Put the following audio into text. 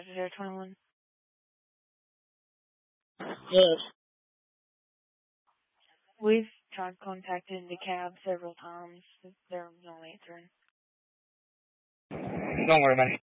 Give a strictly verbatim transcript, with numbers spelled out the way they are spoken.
zero twenty-one. Yes. We've tried contacting the cab several times. They're not answering. Don't worry, man.